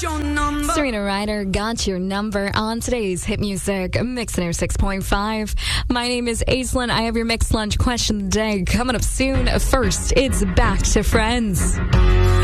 Serena Ryder got your number on today's Hit Music Mix Center 6.5. My name is Aislinn. I have your mixed lunch question of the day coming up soon. First, it's Back to Friends.